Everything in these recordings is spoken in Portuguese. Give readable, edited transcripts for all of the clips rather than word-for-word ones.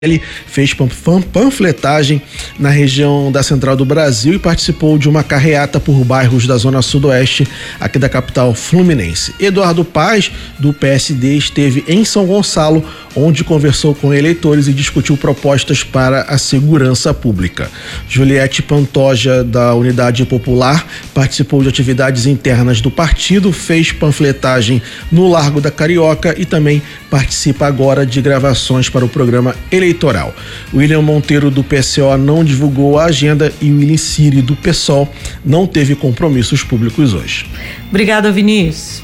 Ele fez panfletagem na região da Central do Brasil e participou de uma carreata por bairros da zona sudoeste aqui da capital fluminense. Eduardo Paz, do PSD, esteve em São Gonçalo, onde conversou com eleitores e discutiu propostas para a segurança pública. Juliette Pantoja, da Unidade Popular, participou de atividades internas do partido, fez panfletagem no Largo da Carioca e também participa agora de gravações para o programa eleitoral. William Monteiro, do PCO, não divulgou a agenda e William Siri, do PSOL, não teve compromissos públicos hoje. Obrigada, Vinícius.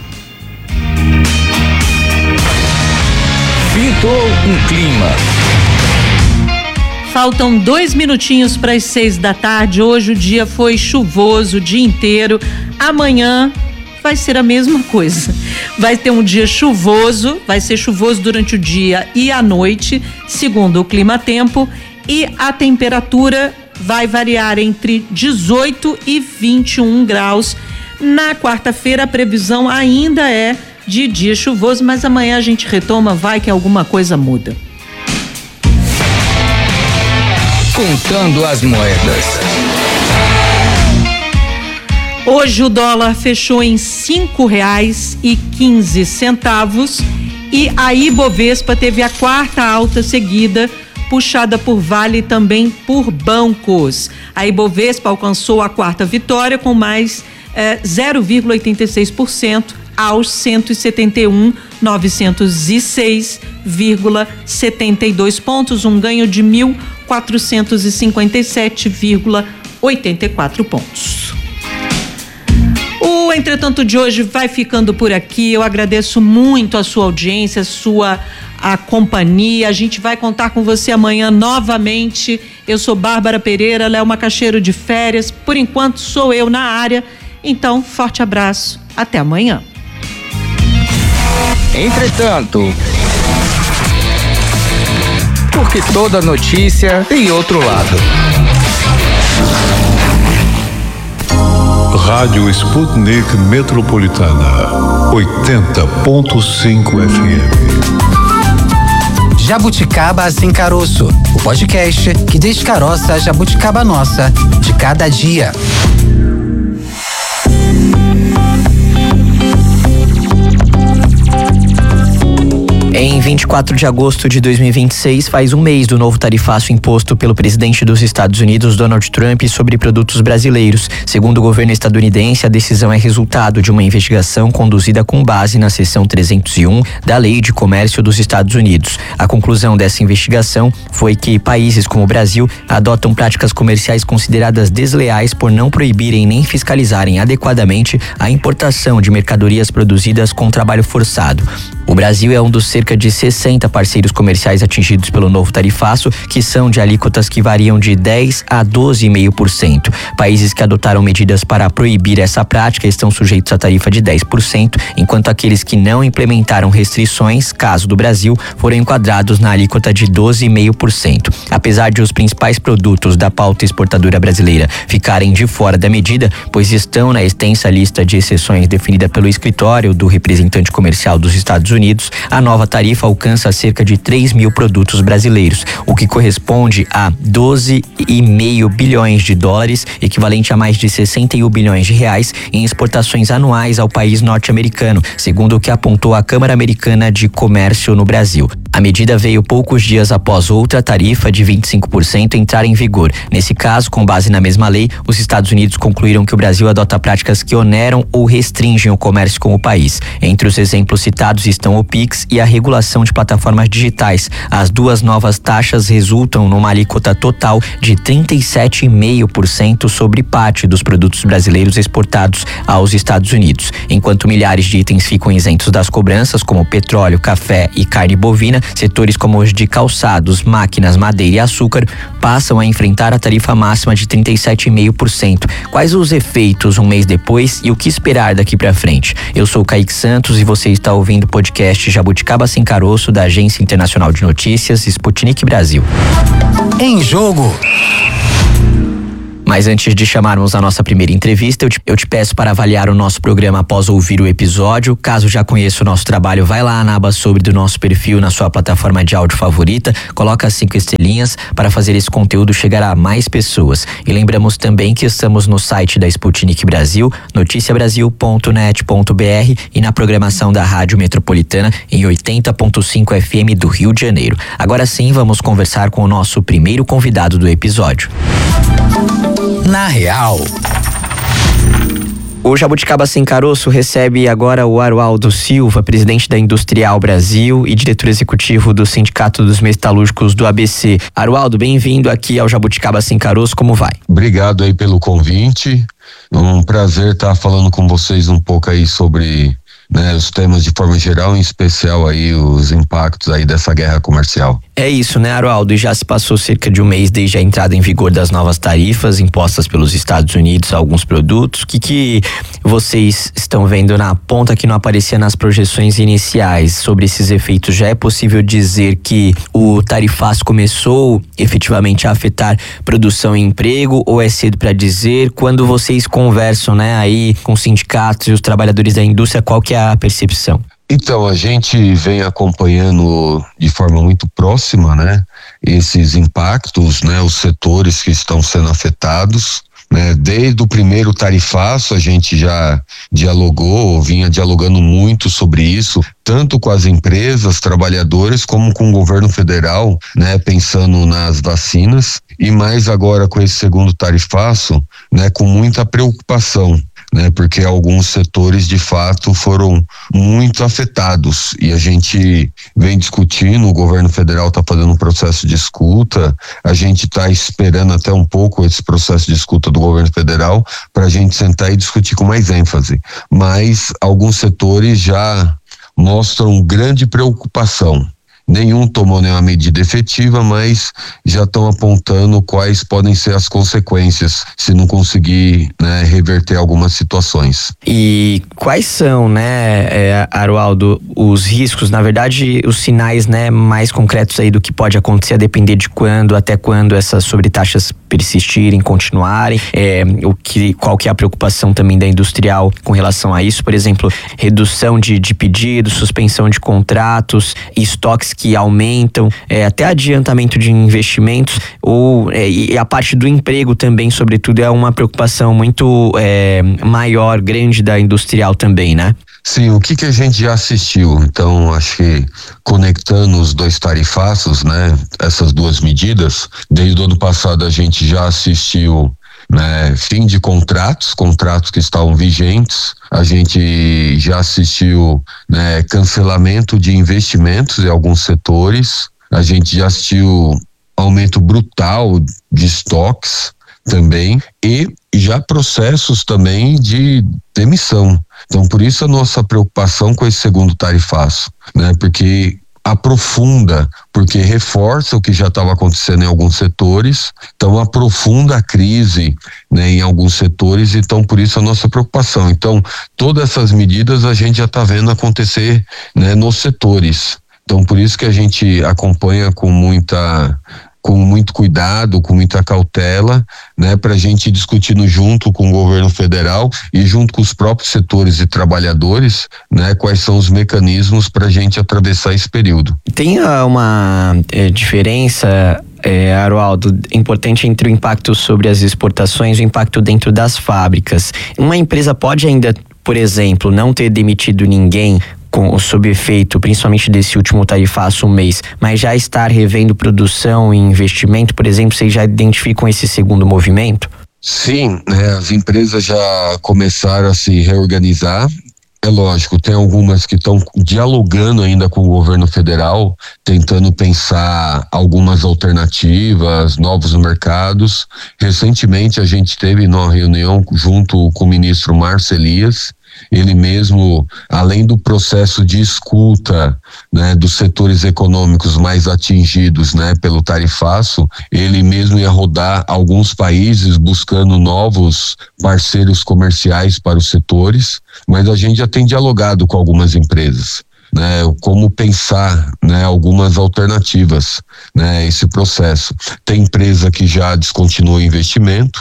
Pintou um clima. Faltam 2 minutinhos para as 6 da tarde. Hoje o dia foi chuvoso o dia inteiro. Amanhã vai ser a mesma coisa. Vai ter um dia chuvoso, vai ser chuvoso durante o dia e a noite, segundo o Climatempo, e a temperatura vai variar entre 18 e 21 graus. Na quarta-feira a previsão ainda é de dia chuvoso, mas amanhã a gente retoma, vai que alguma coisa muda. Contando as moedas. Hoje o dólar fechou em R$5,15 e a Ibovespa teve a quarta alta seguida, puxada por Vale e também por bancos. A Ibovespa alcançou a quarta vitória com mais 0,86% aos 171.906,72 pontos, um ganho de 1.457,84 pontos. O Entretanto de hoje vai ficando por aqui. Eu agradeço muito a sua audiência, a companhia. A gente vai contar com você amanhã novamente. Eu sou Bárbara Pereira, Léo Macaxeiro de férias. Por enquanto sou eu na área. Então, forte abraço. Até amanhã. Entretanto, porque toda notícia tem outro lado. Rádio Sputnik Metropolitana 80.5 FM. Jabuticaba Sem Caroço, o podcast que descaroça a jabuticaba nossa de cada dia. Em 24 de agosto de 2026, faz um mês do novo tarifaço imposto pelo presidente dos Estados Unidos, Donald Trump, sobre produtos brasileiros. Segundo o governo estadunidense, a decisão é resultado de uma investigação conduzida com base na seção 301 da Lei de Comércio dos Estados Unidos. A conclusão dessa investigação foi que países como o Brasil adotam práticas comerciais consideradas desleais por não proibirem nem fiscalizarem adequadamente a importação de mercadorias produzidas com trabalho forçado. O Brasil é um dos cerca de 60 parceiros comerciais atingidos pelo novo tarifaço, que são de alíquotas que variam de 10% a 12,5%. Países que adotaram medidas para proibir essa prática estão sujeitos à tarifa de 10%, enquanto aqueles que não implementaram restrições, caso do Brasil, foram enquadrados na alíquota de 12,5%. Apesar de os principais produtos da pauta exportadora brasileira ficarem de fora da medida, pois estão na extensa lista de exceções definida pelo escritório do representante comercial dos Estados Unidos, a nova tarifa alcança cerca de 3 mil produtos brasileiros, o que corresponde a 12,5 bilhões de dólares, equivalente a mais de 61 bilhões de reais em exportações anuais ao país norte-americano, segundo o que apontou a Câmara Americana de Comércio no Brasil. A medida veio poucos dias após outra tarifa de 25% entrar em vigor. Nesse caso, com base na mesma lei, os Estados Unidos concluíram que o Brasil adota práticas que oneram ou restringem o comércio com o país. Entre os exemplos citados estão o PIX e a regulação de plataformas digitais. As duas novas taxas resultam numa alíquota total de 37,5% sobre parte dos produtos brasileiros exportados aos Estados Unidos. Enquanto milhares de itens ficam isentos das cobranças, como petróleo, café e carne bovina, setores como os de calçados, máquinas, madeira e açúcar passam a enfrentar a tarifa máxima de 37,5%. Quais os efeitos um mês depois e o que esperar daqui para frente? Eu sou o Kaique Santos e você está ouvindo o podcast Jabuticaba Sem Caroço da Agência Internacional de Notícias Sputnik Brasil. Em jogo. Mas antes de chamarmos a nossa primeira entrevista, eu te peço para avaliar o nosso programa após ouvir o episódio. Caso já conheça o nosso trabalho, vai lá na aba sobre do nosso perfil na sua plataforma de áudio favorita, coloca 5 estrelinhas para fazer esse conteúdo chegar a mais pessoas. E lembramos também que estamos no site da Sputnik Brasil, noticiabrasil.net.br e na programação da Rádio Metropolitana em 80.5 FM do Rio de Janeiro. Agora sim, vamos conversar com o nosso primeiro convidado do episódio. Na Real. O Jabuticaba Sem Caroço recebe agora o Arualdo Silva, presidente da Industrial Brasil e diretor executivo do Sindicato dos Metalúrgicos do ABC. Arualdo, bem-vindo aqui ao Jabuticaba Sem Caroço, como vai? Obrigado aí pelo convite, um prazer estar falando com vocês um pouco aí sobre os temas de forma geral, em especial aí os impactos aí dessa guerra comercial. É isso, né, Arualdo? E já se passou cerca de um mês desde a entrada em vigor das novas tarifas impostas pelos Estados Unidos a alguns produtos. O que vocês estão vendo na ponta que não aparecia nas projeções iniciais sobre esses efeitos? Já é possível dizer que o tarifaço começou efetivamente a afetar produção e emprego, ou é cedo para dizer? Quando vocês conversam, aí com os sindicatos e os trabalhadores da indústria, qual que é a percepção? Então, a gente vem acompanhando de forma muito próxima, esses impactos, os setores que estão sendo afetados, Desde o primeiro tarifaço a gente já vinha dialogando muito sobre isso, tanto com as empresas, trabalhadores, como com o governo federal, pensando nas vacinas, e mais agora com esse segundo tarifaço, com muita preocupação, porque alguns setores de fato foram muito afetados e a gente vem discutindo, o governo federal está fazendo um processo de escuta, a gente está esperando até um pouco esse processo de escuta do governo federal para a gente sentar e discutir com mais ênfase, mas alguns setores já mostram grande preocupação. Nenhum tomou nenhuma medida efetiva, mas já estão apontando quais podem ser as consequências se não conseguir reverter algumas situações. E quais são, Arualdo, os riscos, na verdade, os sinais mais concretos aí do que pode acontecer, a depender de até quando essas sobretaxas persistirem, continuarem, qual que é a preocupação também da industrial com relação a isso? Por exemplo, redução de pedidos, suspensão de contratos, estoques que aumentam, até adiantamento de investimentos, e a parte do emprego também, sobretudo, é uma preocupação muito maior, grande da industrial também, né? Sim, o que a gente já assistiu? Então, acho que conectando os dois tarifaços, essas duas medidas, desde o ano passado a gente já assistiu fim de contratos que estavam vigentes, a gente já assistiu cancelamento de investimentos em alguns setores, a gente já assistiu aumento brutal de estoques também e já processos também de demissão. Então, por isso a nossa preocupação com esse segundo tarifaço, porque aprofunda, porque reforça o que já estava acontecendo em alguns setores, então aprofunda a crise em alguns setores, então por isso a nossa preocupação. Então, todas essas medidas a gente já está vendo acontecer nos setores. Então, por isso que a gente acompanha com muito cuidado, com muita cautela, para a gente ir discutindo junto com o governo federal e junto com os próprios setores e trabalhadores, quais são os mecanismos para a gente atravessar esse período. Tem uma diferença, Arualdo, importante entre o impacto sobre as exportações e o impacto dentro das fábricas. Uma empresa pode ainda, por exemplo, não ter demitido ninguém sob efeito, principalmente desse último tarifaço, um mês, mas já estar revendo produção e investimento, por exemplo, vocês já identificam esse segundo movimento? Sim, as empresas já começaram a se reorganizar. É lógico, tem algumas que estão dialogando ainda com o governo federal, tentando pensar algumas alternativas, novos mercados. Recentemente a gente teve uma reunião junto com o ministro Márcio Elias. Ele mesmo, além do processo de escuta dos setores econômicos mais atingidos pelo tarifaço, ele mesmo ia rodar alguns países buscando novos parceiros comerciais para os setores, mas a gente já tem dialogado com algumas empresas. Como pensar algumas alternativas esse processo. Tem empresa que já descontinuou investimento,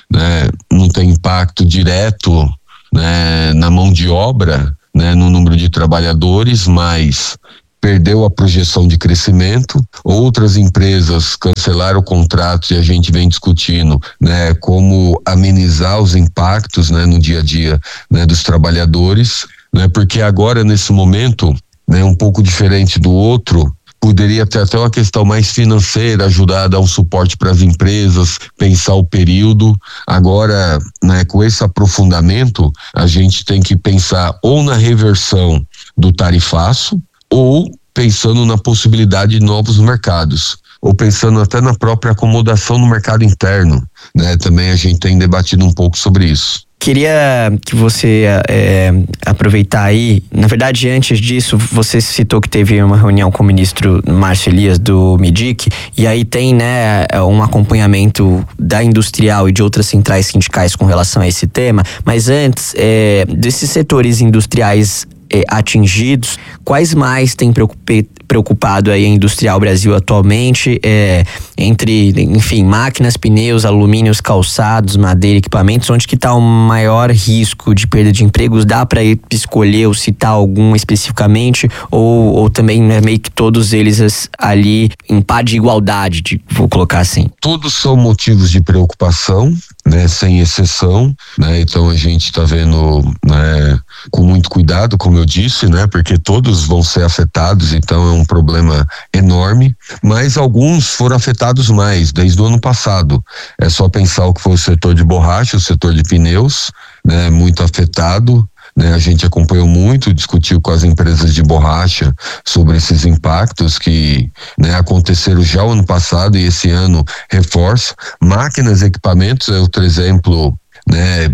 né, não tem impacto direto, né, na mão de obra, né, no número de trabalhadores, mas perdeu a projeção de crescimento. Outras empresas cancelaram contratos e a gente vem discutindo, né, como amenizar os impactos, né, no dia a dia, né, dos trabalhadores, né, porque agora nesse momento, né, um pouco diferente do outro, poderia ter até uma questão mais financeira, ajudar a dar um suporte para as empresas, pensar o período. Agora, né, com esse aprofundamento, a gente tem que pensar ou na reversão do tarifaço, ou pensando na possibilidade de novos mercados, ou pensando até na própria acomodação no mercado interno, né? Também a gente tem debatido um pouco sobre isso. Queria que você aproveitar aí, na verdade antes disso, você citou que teve uma reunião com o ministro Márcio Elias do MIDIC, e aí tem, né, um acompanhamento da Industrial e de outras centrais sindicais com relação a esse tema, mas antes, desses setores industriais atingidos, quais mais tem preocupado aí a Industrial Brasil atualmente, entre, enfim, máquinas, pneus, alumínios, calçados, madeira, equipamentos, onde que está o maior risco de perda de empregos? Dá para escolher ou citar algum especificamente, ou também, né, meio que todos eles ali em par de igualdade, vou colocar assim? Todos são motivos de preocupação, né, sem exceção, né? Então a gente está vendo, né, com muito cuidado, como eu disse, né, porque todos vão ser afetados, então é um problema enorme, mas alguns foram afetados mais desde o ano passado. É só pensar o que foi o setor de borracha, o setor de pneus, né, muito afetado, né? A gente acompanhou muito, discutiu com as empresas de borracha sobre esses impactos que, né, aconteceram já o ano passado e esse ano reforça. Máquinas, equipamentos é outro exemplo, né,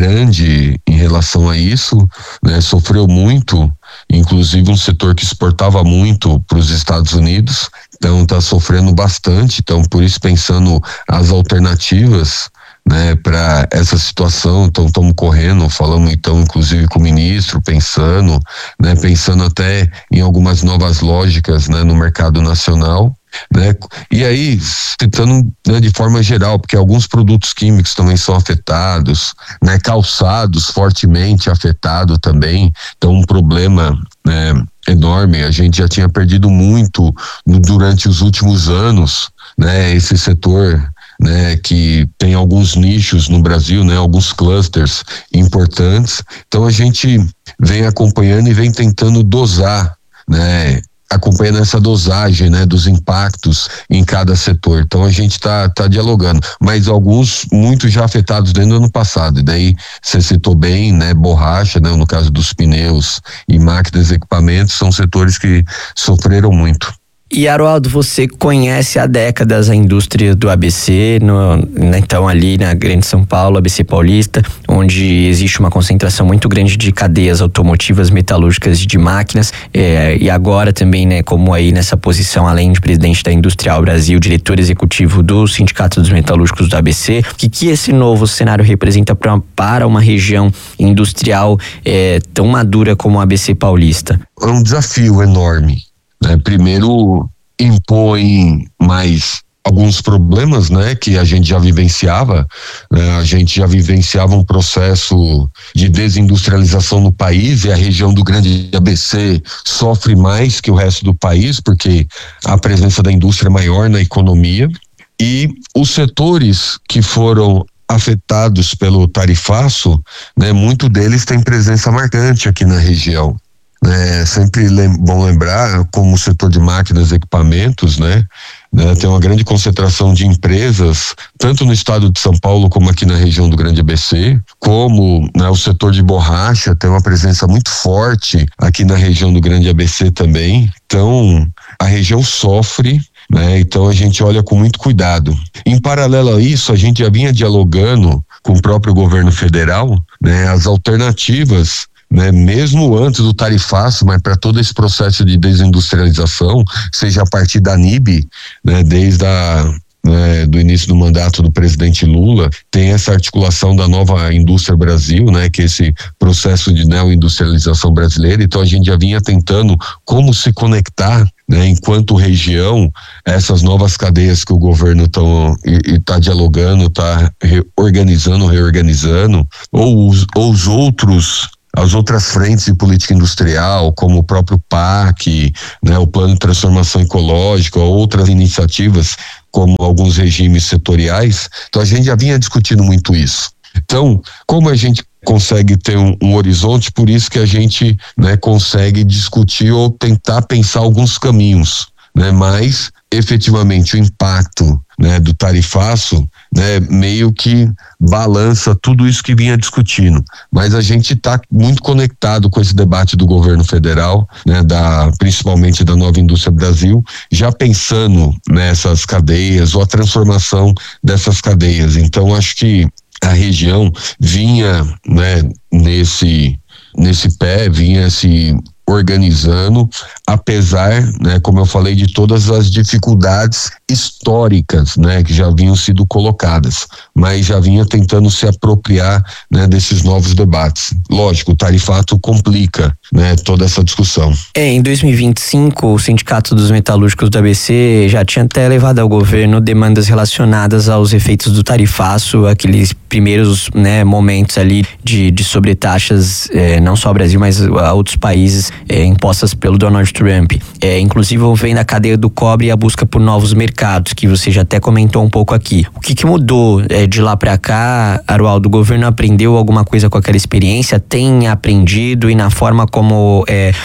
grande em relação a isso, né, sofreu muito, inclusive um setor que exportava muito para os Estados Unidos, então está sofrendo bastante. Então, por isso, pensando as alternativas, né, para essa situação, então estamos correndo, falamos então inclusive com o ministro, pensando, né, pensando até em algumas novas lógicas, né, no mercado nacional, né, e aí citando, né, de forma geral, porque alguns produtos químicos também são afetados, né, calçados fortemente afetado também, então um problema, né, enorme. A gente já tinha perdido muito durante os últimos anos, né, esse setor, né, que tem alguns nichos no Brasil, né, alguns clusters importantes. Então a gente vem acompanhando e vem tentando dosar, né, acompanhando essa dosagem, né, dos impactos em cada setor. Então a gente tá dialogando, mas alguns muito já afetados desde o ano passado. E daí você citou bem, né, borracha, né, no caso dos pneus e máquinas e equipamentos, são setores que sofreram muito. E Haroaldo, você conhece há décadas a indústria do ABC, então ali na Grande São Paulo, ABC Paulista, onde existe uma concentração muito grande de cadeias automotivas, metalúrgicas e de máquinas, e agora também, né, como aí nessa posição, além de presidente da Industrial Brasil, diretor executivo do Sindicato dos Metalúrgicos do ABC, o que esse novo cenário representa para uma região industrial tão madura como a ABC Paulista? É um desafio enorme. Primeiro, impõe mais alguns problemas, né, que a gente já vivenciava, a gente já vivenciava um processo de desindustrialização no país, e a região do Grande ABC sofre mais que o resto do país, porque a presença da indústria é maior na economia, e os setores que foram afetados pelo tarifaço, né, muito deles tem presença marcante aqui na região. É sempre bom lembrar como o setor de máquinas e equipamentos, né, tem uma grande concentração de empresas, tanto no estado de São Paulo como aqui na região do Grande ABC, como, né, o setor de borracha tem uma presença muito forte aqui na região do Grande ABC também. Então, a região sofre, né, então a gente olha com muito cuidado. Em paralelo a isso, a gente já vinha dialogando com o próprio governo federal, né, as alternativas, né, mesmo antes do tarifaço, mas para todo esse processo de desindustrialização, seja a partir da NIB, né, desde né, do início do mandato do presidente Lula, tem essa articulação da nova indústria Brasil, né, que é esse processo de neoindustrialização brasileira. Então a gente já vinha tentando como se conectar, né, enquanto região, essas novas cadeias que o governo está dialogando, está reorganizando, ou as outras frentes de política industrial, como o próprio PAC, né, o Plano de Transformação Ecológica, outras iniciativas, como alguns regimes setoriais. Então a gente já vinha discutindo muito isso. Então, como a gente consegue ter um horizonte, por isso que a gente, né, consegue discutir ou tentar pensar alguns caminhos, né, mas efetivamente o impacto, né, do tarifaço, né, meio que balança tudo isso que vinha discutindo, mas a gente está muito conectado com esse debate do governo federal, né, principalmente da Nova Indústria Brasil, já pensando nessas cadeias ou a transformação dessas cadeias. Então acho que a região vinha, né, nesse pé, vinha se organizando, apesar, né, como eu falei, de todas as dificuldades históricas, né, que já haviam sido colocadas, mas já vinha tentando se apropriar, né, desses novos debates. Lógico, o tarifato complica, né, toda essa discussão. Em 2025, o Sindicato dos Metalúrgicos do ABC já tinha até levado ao governo demandas relacionadas aos efeitos do tarifaço, aqueles primeiros, né, momentos ali de sobretaxas, não só ao Brasil, mas a outros países, impostas pelo Donald Trump, inclusive envolvendo a cadeia do cobre e a busca por novos mercados, que você já até comentou um pouco aqui. O que mudou de lá para cá, Arualdo? O governo aprendeu alguma coisa com aquela experiência? Tem aprendido e na forma como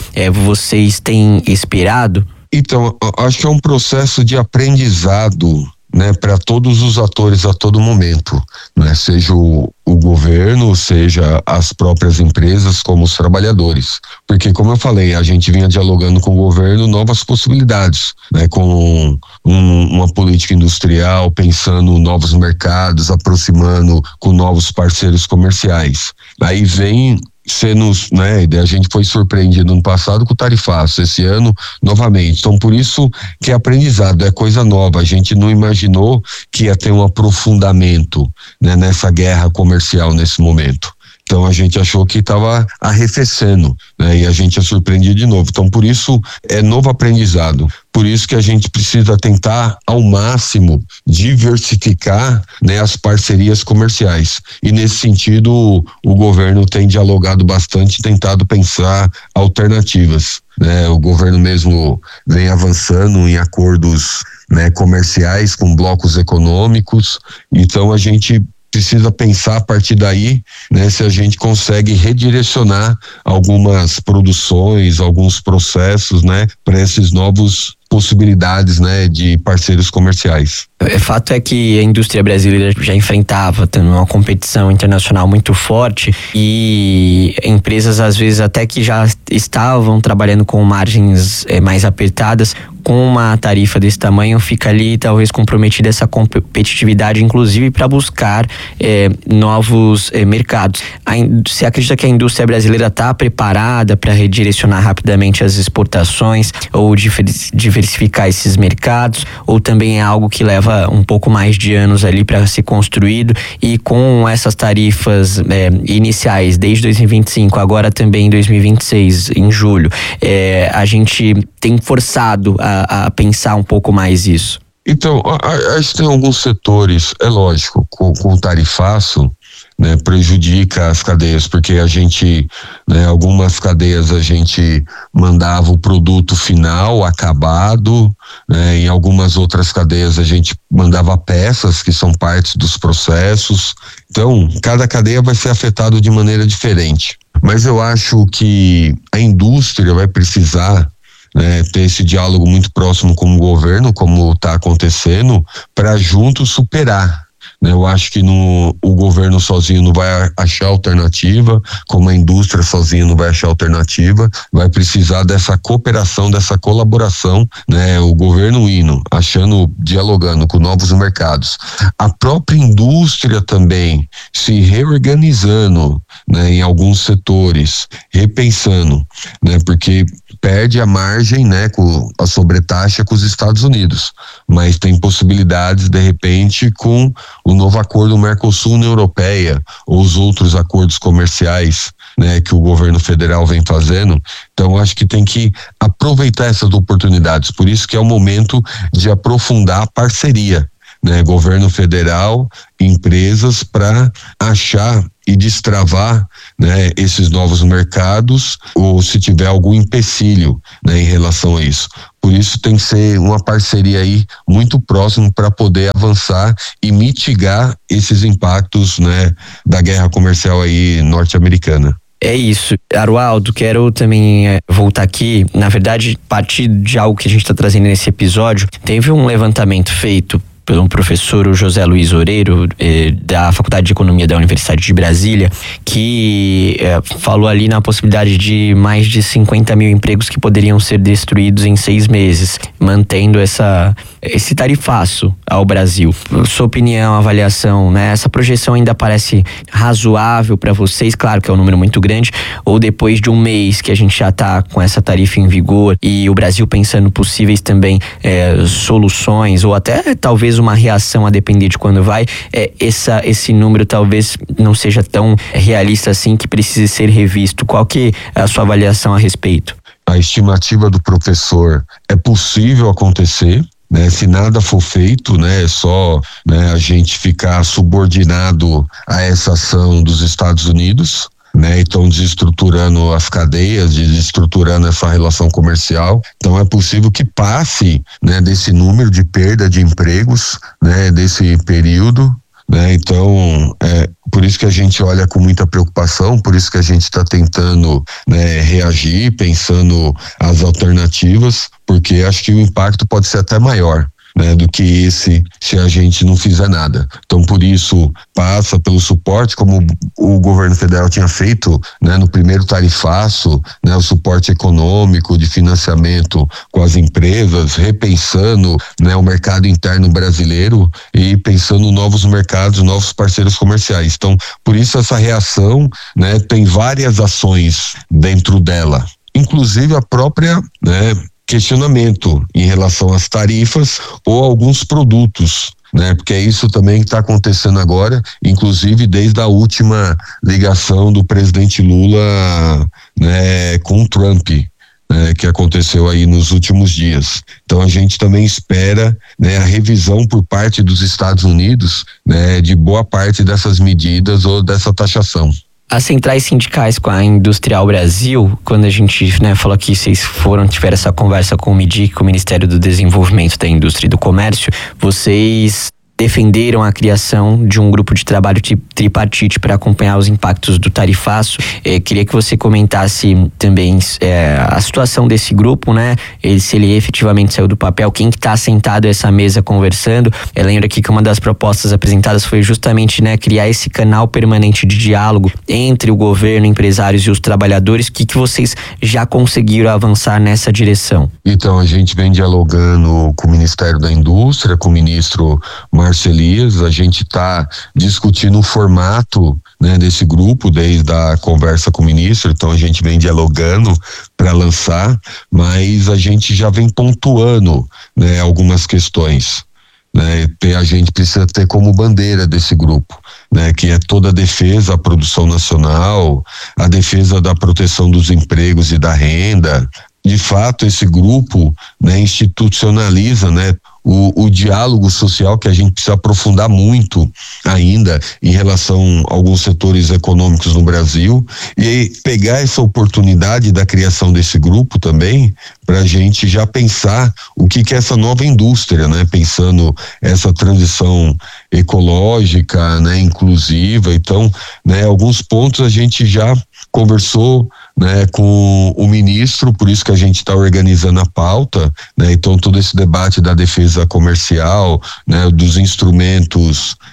vocês têm esperado? Então, acho que é um processo de aprendizado, né, para todos os atores a todo momento, né, seja o governo, seja as próprias empresas, como os trabalhadores, porque, como eu falei, a gente vinha dialogando com o governo novas possibilidades, né, com uma política industrial, pensando novos mercados, aproximando com novos parceiros comerciais. Aí vem né, a gente foi surpreendido no passado com o tarifaço, esse ano novamente. Então, por isso que é aprendizado, é coisa nova. A gente não imaginou que ia ter um aprofundamento, né, nessa guerra comercial nesse momento. Então a gente achou que estava arrefecendo, né? E a gente é surpreendido de novo. Então por isso é novo aprendizado. Por isso que a gente precisa tentar ao máximo diversificar, né, as parcerias comerciais. E nesse sentido o governo tem dialogado bastante, tentado pensar alternativas, né? O governo mesmo vem avançando em acordos, né, comerciais com blocos econômicos. Então a gente precisa pensar a partir daí, né, se a gente consegue redirecionar algumas produções, alguns processos, né, para esses novos possibilidades, né, de parceiros comerciais. O fato é que a indústria brasileira já enfrentava uma competição internacional muito forte e empresas às vezes até que já estavam trabalhando com margens mais apertadas, com uma tarifa desse tamanho fica ali talvez comprometida essa competitividade, inclusive para buscar novos mercados. Você acredita que a indústria brasileira está preparada para redirecionar rapidamente as exportações ou diversificar esses mercados, ou também é algo que leva um pouco mais de anos ali para ser construído? E com essas tarifas iniciais desde 2025, agora também em 2026, em julho, a gente tem forçado a pensar um pouco mais isso? Então, acho que tem alguns setores, é lógico, com o tarifaço, né, prejudica as cadeias, porque a gente, né, algumas cadeias a gente mandava o produto final acabado, né, em algumas outras cadeias a gente mandava peças que são partes dos processos. Então, cada cadeia vai ser afetada de maneira diferente. Mas eu acho que a indústria vai precisar, né, ter esse diálogo muito próximo com o governo, como está acontecendo, para juntos superar, né? Eu acho que o governo sozinho não vai achar alternativa, como a indústria sozinha não vai achar alternativa, vai precisar dessa cooperação, dessa colaboração, né? O governo dialogando com novos mercados, a própria indústria também se reorganizando, né? Em alguns setores, repensando, né? Porque perde a margem, né? Com a sobretaxa com os Estados Unidos, mas tem possibilidades de repente com o novo acordo Mercosul-União Europeia ou os outros acordos comerciais, né, que o governo federal vem fazendo. Então acho que tem que aproveitar essas oportunidades, por isso que é o momento de aprofundar a parceria, né, governo federal, empresas, para achar e destravar, né, esses novos mercados, ou se tiver algum empecilho, né, em relação a isso. Por isso tem que ser uma parceria aí muito próximo para poder avançar e mitigar esses impactos, né, da guerra comercial aí norte-americana. É isso. Arualdo, quero também voltar aqui. Na verdade, a partir de algo que a gente está trazendo nesse episódio, teve um levantamento feito pelo professor o José Luiz Oreiro, da Faculdade de Economia da Universidade de Brasília, que falou ali na possibilidade de mais de 50 mil empregos que poderiam ser destruídos em 6 meses, mantendo esse tarifaço ao Brasil. Sua opinião, avaliação, né? Essa projeção ainda parece razoável para vocês? Claro que é um número muito grande, ou depois de um mês que a gente já está com essa tarifa em vigor e o Brasil pensando possíveis também soluções, ou até talvez uma reação a depender de quando vai, esse número talvez não seja tão realista assim, que precise ser revisto. Qual que é a sua avaliação a respeito? A estimativa do professor é possível acontecer, né? Se nada for feito, né? É só, né, a gente ficar subordinado a essa ação dos Estados Unidos, né? Então desestruturando as cadeias, desestruturando essa relação comercial. Então é possível que passe, né, desse número de perda de empregos, né, desse período, né? Então por isso que a gente olha com muita preocupação, por isso que a gente está tentando, né, reagir, pensando as alternativas, porque acho que o impacto pode ser até maior, né, do que esse, se a gente não fizer nada. Então por isso passa pelo suporte, como o governo federal tinha feito, né, no primeiro tarifaço, né, o suporte econômico de financiamento com as empresas, repensando, né, o mercado interno brasileiro e pensando novos mercados, novos parceiros comerciais. Então por isso essa reação, né, tem várias ações dentro dela, inclusive a própria, né, questionamento em relação às tarifas ou alguns produtos, né? Porque é isso também que está acontecendo agora, inclusive desde a última ligação do presidente Lula, né, com o Trump, né, que aconteceu aí nos últimos dias. Então a gente também espera, né, a revisão por parte dos Estados Unidos, né, de boa parte dessas medidas ou dessa taxação. As centrais sindicais com a Industrial Brasil, quando a gente, né, falou que vocês tiveram essa conversa com o MIDIC, com o Ministério do Desenvolvimento da Indústria e do Comércio, vocês defenderam a criação de um grupo de trabalho tripartite para acompanhar os impactos do tarifaço. Queria que você comentasse também a situação desse grupo, né? Se ele efetivamente saiu do papel, quem que está sentado a essa mesa conversando. Eu lembro aqui que uma das propostas apresentadas foi justamente, né, criar esse canal permanente de diálogo entre o governo, empresários e os trabalhadores. O que vocês já conseguiram avançar nessa direção? Então a gente vem dialogando com o Ministério da Indústria, com o ministro Márcio Elias. A gente está discutindo o formato, né, desse grupo desde a conversa com o ministro. Então a gente vem dialogando para lançar, mas a gente já vem pontuando, né, algumas questões, né? A gente precisa ter como bandeira desse grupo, né, que é toda a defesa à produção nacional, a defesa da proteção dos empregos e da renda. De fato, esse grupo, né, institucionaliza, né, o diálogo social, que a gente precisa aprofundar muito ainda em relação a alguns setores econômicos no Brasil, e pegar essa oportunidade da criação desse grupo também para a gente já pensar o que é essa nova indústria, né? Pensando essa transição ecológica, né, inclusiva. Então, né, alguns pontos a gente já conversou, né, com o ministro, por isso que a gente está organizando a pauta, né? Então todo esse debate da defesa comercial, né, dos instrumentos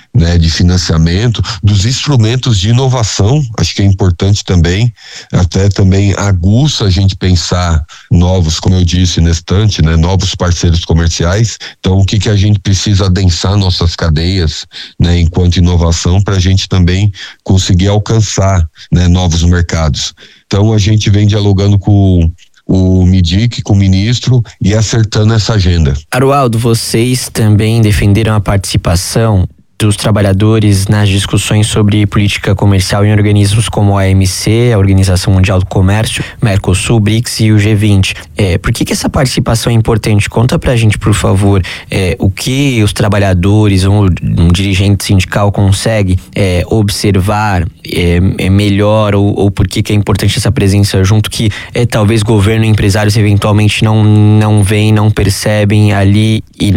né, de financiamento, dos instrumentos de inovação, acho que é importante também, até também aguça a gente pensar novos, como eu disse na estante, né, novos parceiros comerciais. Então, o que a gente precisa adensar nossas cadeias, né, enquanto inovação, para a gente também conseguir alcançar, né, novos mercados. Então, a gente vem dialogando com o MIDIC, com o ministro, e acertando essa agenda. Aroaldo, vocês também defenderam a participação dos trabalhadores nas discussões sobre política comercial em organismos como a OMC, a Organização Mundial do Comércio, Mercosul, BRICS e o G20. Por que essa participação é importante? Conta pra gente, por favor, o que os trabalhadores, um dirigente sindical consegue observar melhor, ou por que é importante essa presença junto, que talvez governo e empresários eventualmente não veem, não percebem ali, e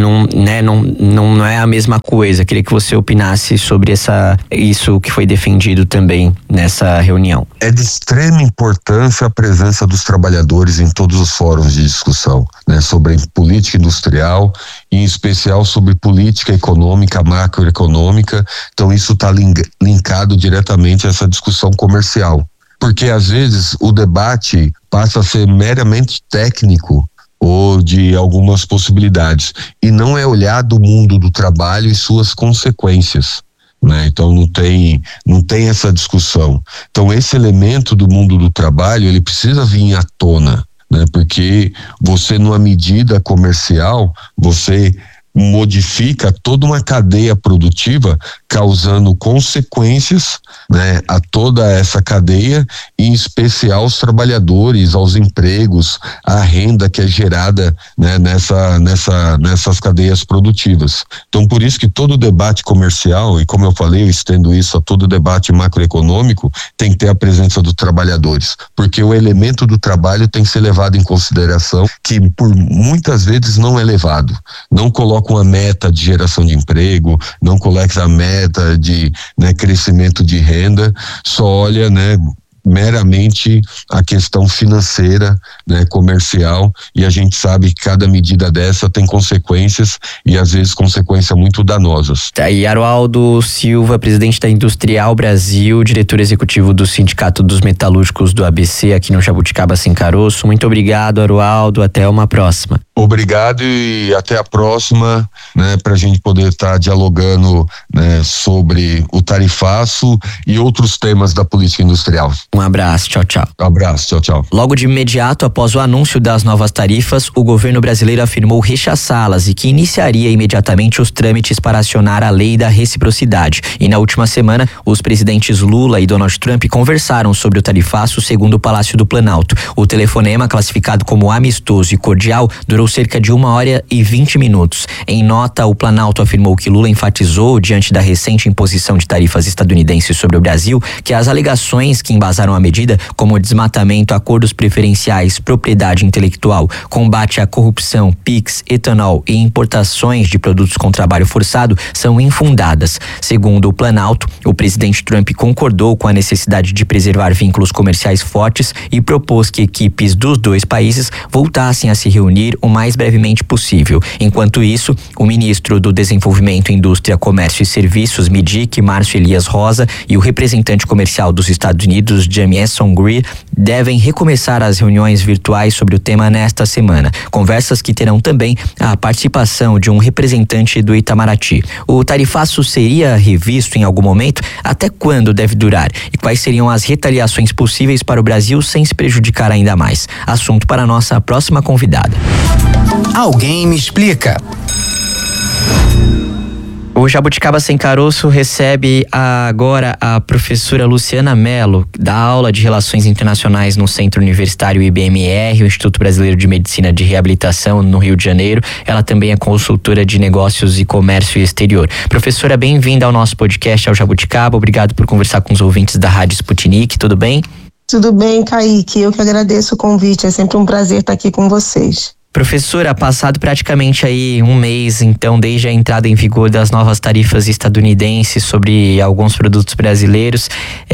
não é a mesma coisa. Queria que você opinasse sobre isso que foi defendido também nessa reunião. É de extrema importância a presença dos trabalhadores em todos os fóruns de discussão, né, sobre política industrial, em especial sobre política econômica, macroeconômica. Então isso está linkado diretamente a essa discussão comercial, porque às vezes o debate passa a ser meramente técnico ou de algumas possibilidades, e não é olhado o mundo do trabalho e suas consequências, né? Então não tem essa discussão. Então esse elemento do mundo do trabalho, ele precisa vir à tona, né? Porque você, numa medida comercial, você modifica toda uma cadeia produtiva, causando consequências, né, a toda essa cadeia, em especial aos trabalhadores, aos empregos, à renda que é gerada, né, nessas cadeias produtivas. Então, por isso que todo debate comercial, e como eu falei, eu estendo isso a todo debate macroeconômico, tem que ter a presença dos trabalhadores, porque o elemento do trabalho tem que ser levado em consideração, que por muitas vezes não é levado. Não coloca uma meta de geração de emprego, não coloca a meta de, né, crescimento de renda, só olha, né, meramente a questão financeira, né, comercial, e a gente sabe que cada medida dessa tem consequências, e às vezes consequências muito danosas. Tá aí Aroaldo Silva, presidente da Industrial Brasil, diretor executivo do Sindicato dos Metalúrgicos do ABC aqui no Jabuticaba Sem Caroço. Muito obrigado, Aroaldo, até uma próxima. Obrigado e até a próxima, né, para a gente poder estar dialogando, né, sobre o tarifaço e outros temas da política industrial. Um abraço, tchau, tchau. Um abraço, tchau, tchau. Logo de imediato, após o anúncio das novas tarifas, o governo brasileiro afirmou rechaçá-las e que iniciaria imediatamente os trâmites para acionar a lei da reciprocidade. E na última semana, os presidentes Lula e Donald Trump conversaram sobre o tarifaço, segundo o Palácio do Planalto. O telefonema, classificado como amistoso e cordial, durou cerca de 1h20 minutos. Em nota, o Planalto afirmou que Lula enfatizou, diante da recente imposição de tarifas estadunidenses sobre o Brasil, que as alegações que embasaram a medida, como desmatamento, acordos preferenciais, propriedade intelectual, combate à corrupção, PIX, etanol e importações de produtos com trabalho forçado, são infundadas. Segundo o Planalto, o presidente Trump concordou com a necessidade de preservar vínculos comerciais fortes e propôs que equipes dos dois países voltassem a se reunir o mais brevemente possível. Enquanto isso, o ministro do Desenvolvimento, Indústria, Comércio e Serviços, MIDIC, Márcio Elias Rosa, e o representante comercial dos Estados Unidos, Jamieson Greer, devem recomeçar as reuniões virtuais sobre o tema nesta semana. Conversas que terão também a participação de um representante do Itamaraty. O tarifaço seria revisto em algum momento? Até quando deve durar? E quais seriam as retaliações possíveis para o Brasil sem se prejudicar ainda mais? Assunto para a nossa próxima convidada. Alguém me explica. O Jabuticaba Sem Caroço recebe agora a professora Luciana Mello, da aula de Relações Internacionais no Centro Universitário IBMR, o Instituto Brasileiro de Medicina de Reabilitação, no Rio de Janeiro. Ela também é consultora de Negócios e Comércio Exterior. Professora, bem-vinda ao nosso podcast, ao Jabuticaba. Obrigado por conversar com os ouvintes da Rádio Sputnik. Tudo bem? Tudo bem, Kaique. Eu que agradeço o convite. É sempre um prazer estar aqui com vocês. Professora, passado praticamente aí um mês, então, desde a entrada em vigor das novas tarifas estadunidenses sobre alguns produtos brasileiros,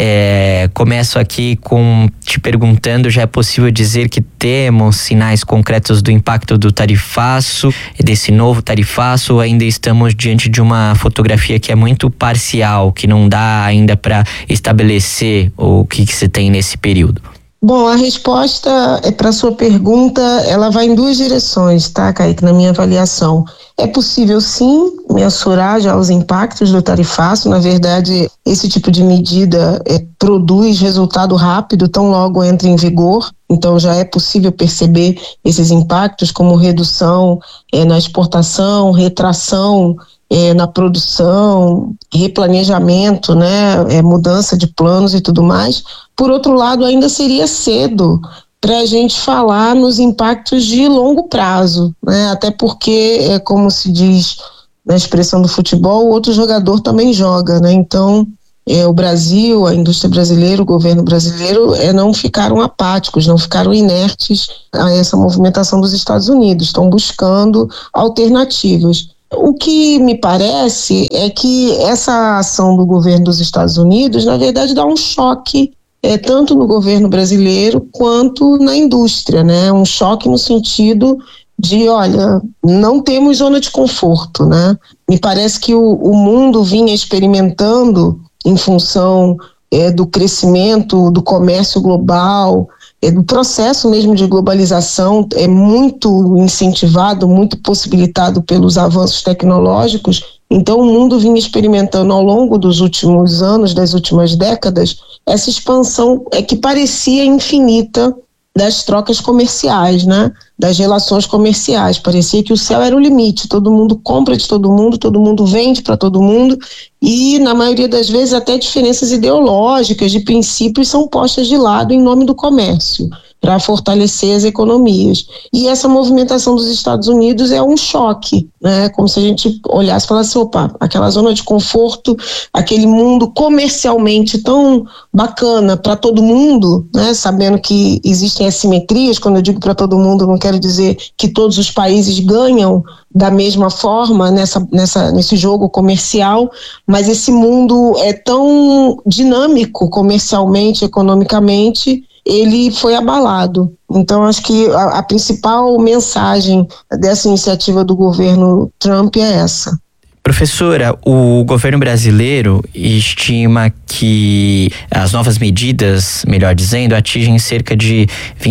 começo aqui te perguntando, já é possível dizer que temos sinais concretos do impacto do tarifaço, desse novo tarifaço, ou ainda estamos diante de uma fotografia que é muito parcial, que não dá ainda para estabelecer o que se tem nesse período? Bom, a resposta para a sua pergunta, ela vai em duas direções, tá, Kaique, na minha avaliação. É possível, sim, mensurar já os impactos do tarifaço. Na verdade, esse tipo de medida produz resultado rápido, tão logo entra em vigor. Então, já é possível perceber esses impactos como redução na exportação, retração na produção, replanejamento, né, mudança de planos e tudo mais. Por outro lado, ainda seria cedo para a gente falar nos impactos de longo prazo, né? Até porque, como se diz na expressão do futebol, o outro jogador também joga, né? Então, o Brasil, a indústria brasileira, o governo brasileiro não ficaram apáticos, não ficaram inertes a essa movimentação dos Estados Unidos, estão buscando alternativas. O que me parece é que essa ação do governo dos Estados Unidos, na verdade, dá um choque tanto no governo brasileiro quanto na indústria, né? Um choque no sentido de, olha, não temos zona de conforto, né? Me parece que o mundo vinha experimentando em função do crescimento do comércio global, do processo mesmo de globalização, é muito incentivado, muito possibilitado pelos avanços tecnológicos. Então o mundo vinha experimentando ao longo dos últimos anos, das últimas décadas, essa expansão que parecia infinita das trocas comerciais, né? Das relações comerciais. Parecia que o céu era o limite, todo mundo compra de todo mundo vende para todo mundo, e na maioria das vezes até diferenças ideológicas, de princípios, são postas de lado em nome do comércio, para fortalecer as economias. E essa movimentação dos Estados Unidos é um choque, né? Como se a gente olhasse e falasse, opa, aquela zona de conforto, aquele mundo comercialmente tão bacana para todo mundo, né? Sabendo que existem assimetrias. Quando eu digo para todo mundo, não quero dizer que todos os países ganham da mesma forma nesse jogo comercial, mas esse mundo é tão dinâmico comercialmente, economicamente, ele foi abalado. Então, acho que a principal mensagem dessa iniciativa do governo Trump é essa. Professora, o governo brasileiro estima que as novas medidas, melhor dizendo, atingem cerca de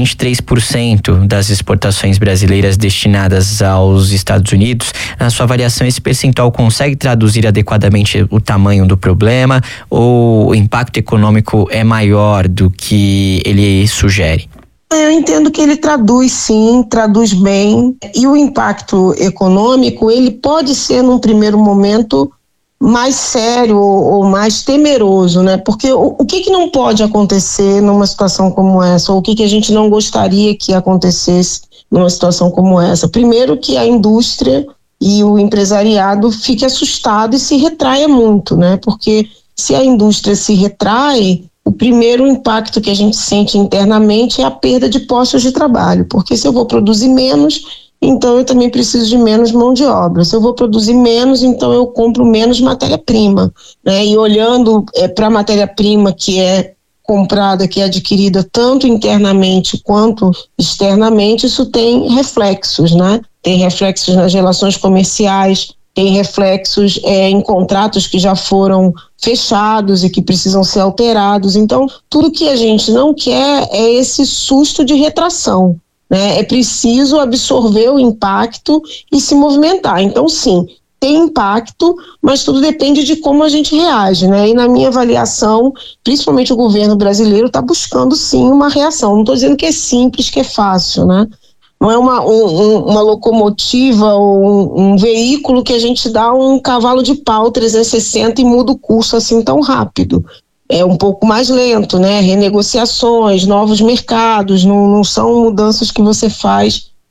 23% das exportações brasileiras destinadas aos Estados Unidos. Na sua avaliação, esse percentual consegue traduzir adequadamente o tamanho do problema, ou o impacto econômico é maior do que ele sugere? Eu entendo que ele traduz sim, traduz bem, e o impacto econômico, ele pode ser num primeiro momento mais sério ou mais temeroso, né? Porque o que não pode acontecer numa situação como essa, ou o que a gente não gostaria que acontecesse numa situação como essa? Primeiro, que a indústria e o empresariado fique assustado e se retraia muito, né? Porque se a indústria se retrai, o primeiro impacto que a gente sente internamente é a perda de postos de trabalho, porque se eu vou produzir menos, então eu também preciso de menos mão de obra. Se eu vou produzir menos, então eu compro menos matéria-prima, né? E olhando para a matéria-prima que é comprada, que é adquirida tanto internamente quanto externamente, isso tem reflexos, né? Tem reflexos nas relações comerciais, tem reflexos em contratos que já foram fechados e que precisam ser alterados. Então, tudo que a gente não quer é esse susto de retração, né? É preciso absorver o impacto e se movimentar. Então, sim, tem impacto, mas tudo depende de como a gente reage, né? E na minha avaliação, principalmente o governo brasileiro está buscando, sim, uma reação. Não estou dizendo que é simples, que é fácil, né? Não é uma locomotiva ou um veículo que a gente dá um cavalo de pau 360 e muda o curso assim tão rápido. É um pouco mais lento, né? Renegociações, novos mercados, não são mudanças que você faz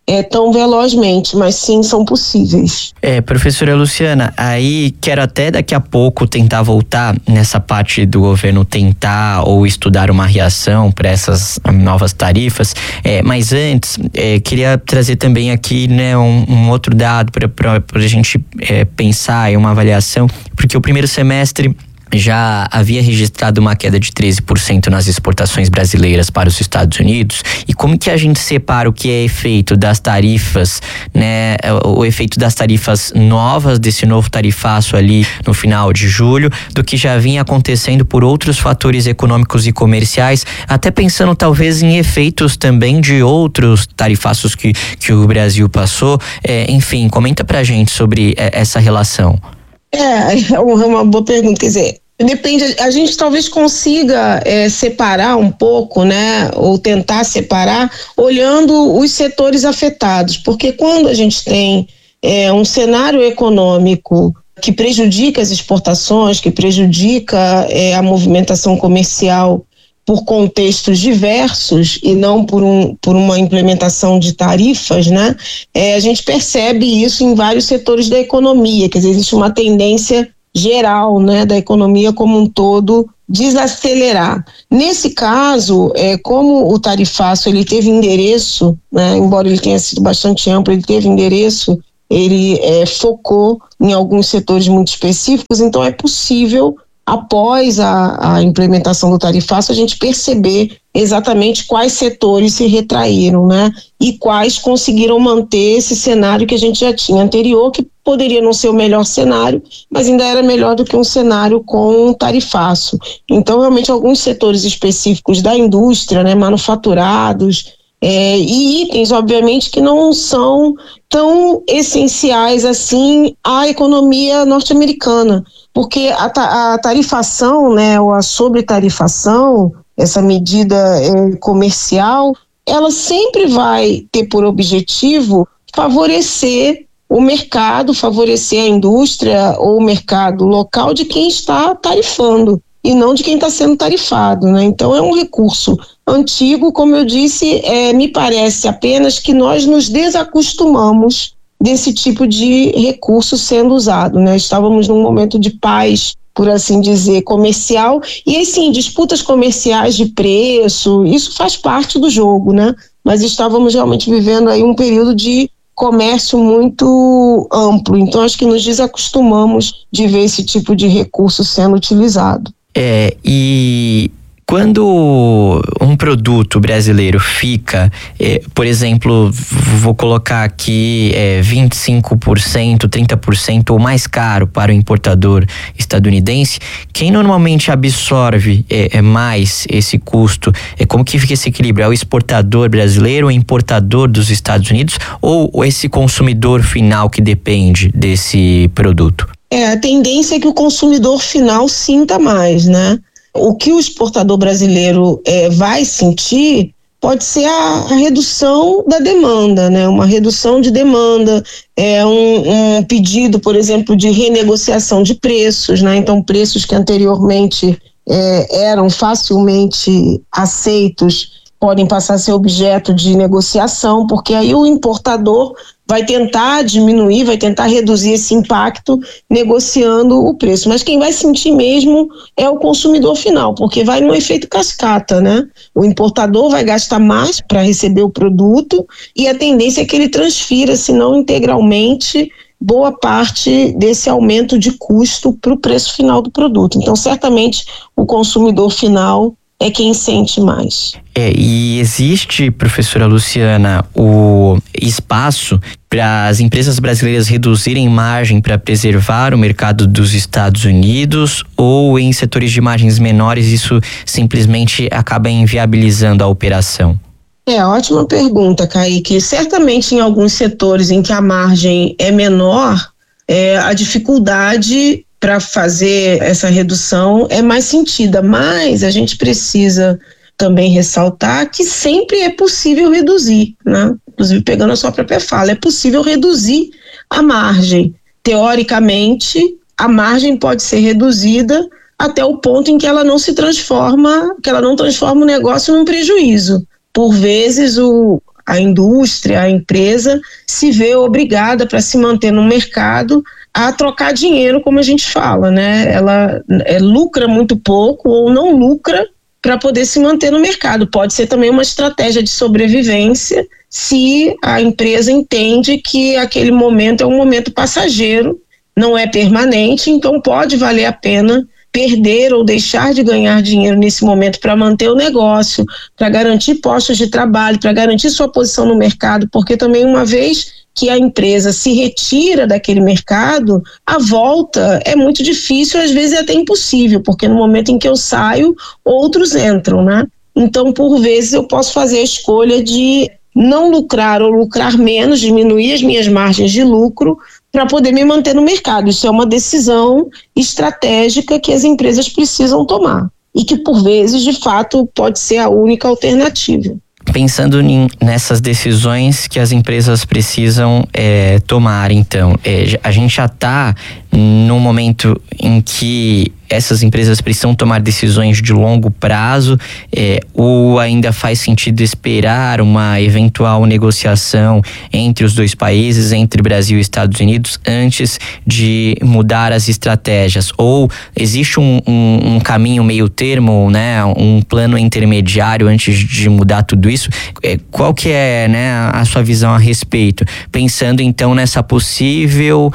tão velozmente, mas sim, são possíveis. Professora Luciana, aí quero até daqui a pouco tentar voltar nessa parte do governo tentar ou estudar uma reação para essas novas tarifas, mas antes queria trazer também aqui, né, um outro dado para a gente pensar em uma avaliação, porque o primeiro semestre já havia registrado uma queda de 13% nas exportações brasileiras para os Estados Unidos. E como que a gente separa o que é efeito das tarifas, né, o efeito das tarifas novas, desse novo tarifaço ali no final de julho, do que já vinha acontecendo por outros fatores econômicos e comerciais, até pensando talvez em efeitos também de outros tarifaços que o Brasil passou. Enfim, comenta pra gente sobre essa relação. É uma boa pergunta, quer dizer, depende, a gente talvez consiga separar um pouco, né, ou tentar separar, olhando os setores afetados, porque quando a gente tem um cenário econômico que prejudica as exportações, que prejudica a movimentação comercial por contextos diversos e não por uma implementação de tarifas, né? A gente percebe isso em vários setores da economia, quer dizer, existe uma tendência geral, né, da economia como um todo desacelerar. Nesse caso, como o tarifaço ele teve endereço, né, embora ele tenha sido bastante amplo, ele teve endereço, ele focou em alguns setores muito específicos, então é possível, após a implementação do tarifaço, a gente perceber exatamente quais setores se retraíram, né? E quais conseguiram manter esse cenário que a gente já tinha anterior, que poderia não ser o melhor cenário, mas ainda era melhor do que um cenário com tarifaço. Então, realmente, alguns setores específicos da indústria, né, manufaturados, e itens, obviamente, que não são tão essenciais assim à economia norte-americana, porque a tarifação, né, ou a sobretarifação, essa medida comercial, ela sempre vai ter por objetivo favorecer o mercado, favorecer a indústria ou o mercado local de quem está tarifando e não de quem está sendo tarifado, né? Então é um recurso antigo, como eu disse, me parece apenas que nós nos desacostumamos desse tipo de recurso sendo usado, né? Estávamos num momento de paz, por assim dizer, comercial, e assim, disputas comerciais de preço, isso faz parte do jogo, né? Mas estávamos realmente vivendo aí um período de comércio muito amplo, então acho que nos desacostumamos de ver esse tipo de recurso sendo utilizado. E quando um produto brasileiro fica, por exemplo, vou colocar aqui 25%, 30% ou mais caro para o importador estadunidense, quem normalmente absorve mais esse custo? Como que fica esse equilíbrio? É o exportador brasileiro, o importador dos Estados Unidos ou esse consumidor final que depende desse produto? A tendência é que o consumidor final sinta mais, né? O que o exportador brasileiro vai sentir pode ser a redução da demanda, né? Uma redução de demanda, um pedido, por exemplo, de renegociação de preços, né? Então, preços que anteriormente eram facilmente aceitos podem passar a ser objeto de negociação, porque aí o importador vai tentar diminuir, vai tentar reduzir esse impacto negociando o preço. Mas quem vai sentir mesmo é o consumidor final, porque vai num efeito cascata, né? O importador vai gastar mais para receber o produto e a tendência é que ele transfira, se não integralmente, boa parte desse aumento de custo para o preço final do produto. Então, certamente, o consumidor final é quem sente mais. E existe, professora Luciana, o espaço para as empresas brasileiras reduzirem margem para preservar o mercado dos Estados Unidos, ou em setores de margens menores isso simplesmente acaba inviabilizando a operação? Ótima pergunta, Kaique. Certamente em alguns setores em que a margem é menor, a dificuldade para fazer essa redução é mais sentida, mas a gente precisa também ressaltar que sempre é possível reduzir, né? Inclusive pegando a sua própria fala, é possível reduzir a margem. Teoricamente, a margem pode ser reduzida até o ponto em que ela não se transforma, que ela não transforma o negócio num prejuízo. Por vezes a indústria, a empresa, se vê obrigada para se manter no mercado a trocar dinheiro, como a gente fala, né? Ela lucra muito pouco ou não lucra para poder se manter no mercado. Pode ser também uma estratégia de sobrevivência se a empresa entende que aquele momento é um momento passageiro, não é permanente, então pode valer a pena perder ou deixar de ganhar dinheiro nesse momento para manter o negócio, para garantir postos de trabalho, para garantir sua posição no mercado, porque também uma vez que a empresa se retira daquele mercado, a volta é muito difícil, às vezes é até impossível, porque no momento em que eu saio, outros entram, né? Então, por vezes, eu posso fazer a escolha de não lucrar ou lucrar menos, diminuir as minhas margens de lucro para poder me manter no mercado. Isso é uma decisão estratégica que as empresas precisam tomar e que, por vezes, de fato, pode ser a única alternativa. Pensando nessas decisões que as empresas precisam tomar, então, a gente já está num momento em que essas empresas precisam tomar decisões de longo prazo, ou ainda faz sentido esperar uma eventual negociação entre os dois países, entre Brasil e Estados Unidos, antes de mudar as estratégias? Ou existe um caminho meio termo, né, um plano intermediário antes de mudar tudo isso? Qual que é, né, a sua visão a respeito? Pensando então nessa possível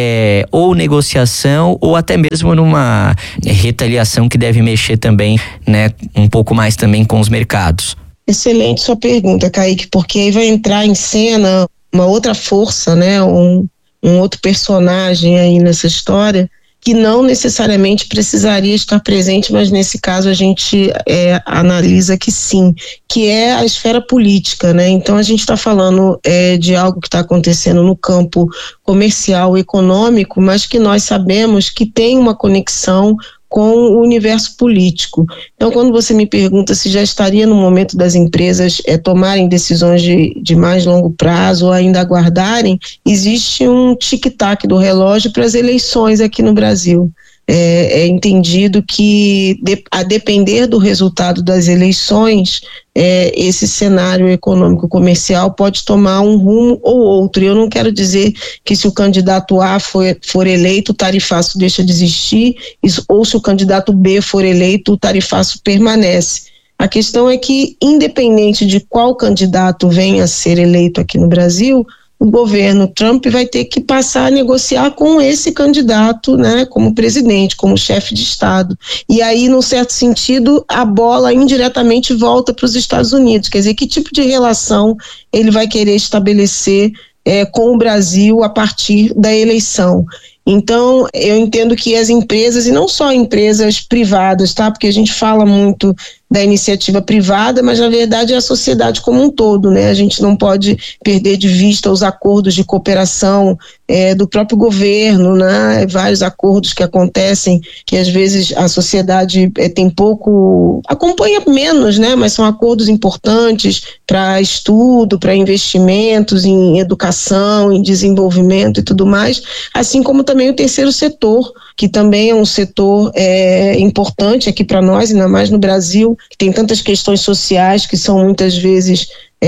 ou negociação ou até mesmo numa retaliação que deve mexer também, né, um pouco mais também com os mercados. Excelente sua pergunta, Kaique, porque aí vai entrar em cena uma outra força, né, um outro personagem aí nessa história que não necessariamente precisaria estar presente, mas nesse caso a gente analisa que sim, que é a esfera política, né? Então a gente está falando de algo que está acontecendo no campo comercial, econômico, mas que nós sabemos que tem uma conexão com o universo político. Então, quando você me pergunta se já estaria no momento das empresas tomarem decisões de mais longo prazo ou ainda aguardarem, existe um tic-tac do relógio para as eleições aqui no Brasil. É entendido que, a depender do resultado das eleições, esse cenário econômico-comercial pode tomar um rumo ou outro. Eu não quero dizer que se o candidato A for eleito, o tarifaço deixa de existir, ou se o candidato B for eleito, o tarifaço permanece. A questão é que, independente de qual candidato venha a ser eleito aqui no Brasil, o governo Trump vai ter que passar a negociar com esse candidato, né, como presidente, como chefe de Estado. E aí, num certo sentido, a bola indiretamente volta para os Estados Unidos. Quer dizer, que tipo de relação ele vai querer estabelecer com o Brasil a partir da eleição? Então, eu entendo que as empresas, e não só empresas privadas, tá? Porque a gente fala muito da iniciativa privada, mas na verdade é a sociedade como um todo, né? A gente não pode perder de vista os acordos de cooperação do próprio governo, né? Vários acordos que acontecem, que às vezes a sociedade tem pouco, acompanha menos, né? Mas são acordos importantes para estudo, para investimentos em educação, em desenvolvimento e tudo mais, assim como também o terceiro setor, que também é um setor importante aqui para nós, ainda mais no Brasil, que tem tantas questões sociais que são muitas vezes